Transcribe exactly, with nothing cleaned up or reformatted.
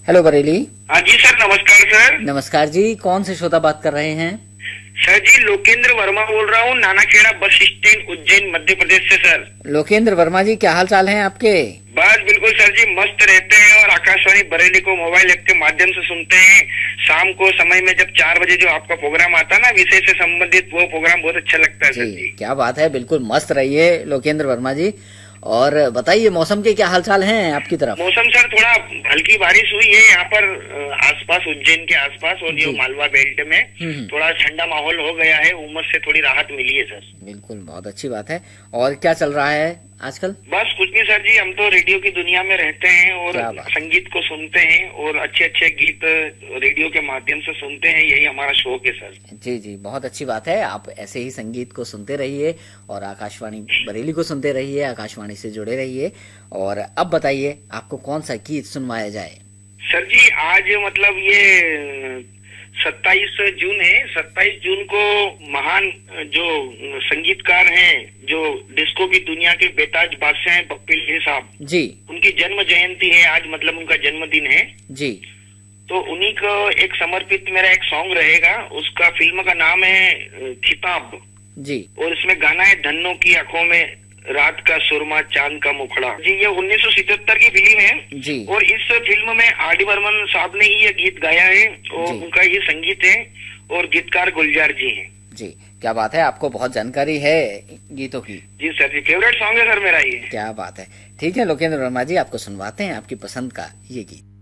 Hello Bareilly. हाँ जी sir, नमस्कार sir. नमस्कार जी, कौन से श्रोता बात कर रहे हैं? सर जी, लोकेंद्र वर्मा बोल रहा हूँ, नानाखेड़ा बस स्टैंड, उज्जैन, मध्य प्रदेश से सर। लोकेंद्र वर्मा जी, क्या हाल चाल हैं आपके? बस बिल्कुल सर जी, मस्त रहते हैं और आकाशवाणी बरेली को मोबाइल ऐप के माध्यम से सुनते हैं। शाम को समय में जब चार बजे जो आपका प्रोग्राम आता है ना, विषय से संबंधित, वो प्रोग्राम बहुत अच्छा लगता है सर जी। क्या बात है, बिल्कुल मस्त रहिए लोकेंद्र वर्मा जी। और बताइए, मौसम के क्या हालचाल हैं आपकी तरफ? मौसम सर, थोड़ा हल्की बारिश हुई है यहाँ पर आसपास, उज्जैन के आसपास और जो मालवा बेल्ट में थोड़ा ठंडा माहौल हो गया है, उमस से थोड़ी राहत मिली है सर। बिल्कुल, बहुत अच्छी बात है। और क्या चल रहा है आजकल? बस कुछ नहीं सर जी, हम तो रेडियो की दुनिया में रहते हैं और संगीत को सुनते हैं और अच्छे अच्छे गीत रेडियो के माध्यम से सुनते हैं, यही हमारा शौक है सर। जी जी, बहुत अच्छी बात है। आप ऐसे ही संगीत को सुनते रहिए और आकाशवाणी बरेली को सुनते रहिए, आकाशवाणी से जुड़े रहिए। और अब बताइए, आपको कौन सा गीत सुनवाया जाए? सर जी, आज मतलब ये सत्ताईस जून है। सत्ताईस जून को महान जो संगीतकार हैं, जो डिस्को की दुनिया के बेताज बादशाह हैं, बप्पी लहिरी साहब जी, उनकी जन्म जयंती है आज, मतलब उनका जन्मदिन है जी। तो उन्हीं को एक समर्पित मेरा एक सॉन्ग रहेगा। उसका फिल्म का नाम है किताब जी, और इसमें गाना है धन्नो की आंखों में रात का सुरमा चांद का मुखड़ा। जी, ये उन्नीस सौ सतहत्तर की फिल्म है जी। और इस फिल्म में आर डी बर्मन साहब ने ही ये गीत गाया है और उनका ही संगीत है और गीतकार गुलजार जी हैं। जी, क्या बात है, आपको बहुत जानकारी है गीतों की। जी सर जी, फेवरेट सॉन्ग है सर मेरा ये। क्या बात है। ठीक है लोकेंद्र वर्मा जी, आपको सुनवाते हैं आपकी पसंद का ये गीत।